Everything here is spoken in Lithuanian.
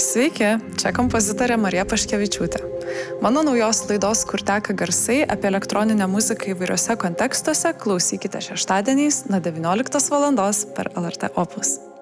Sveiki, čia kompozitorė Marija Paškevičiūtė. Mano naujos laidos Kur teka garsai apie elektroninę muziką įvairiose kontekstuose klausykite šeštadieniais nuo 19 val. per LRT Opus.